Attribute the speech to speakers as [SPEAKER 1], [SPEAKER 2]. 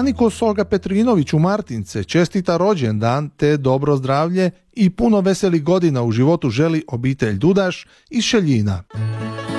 [SPEAKER 1] Anikos Olga Petrinović u Martince čestita rođendan te dobro zdravlje i puno veselih godina u životu želi obitelj Dudaš iz Šeljina.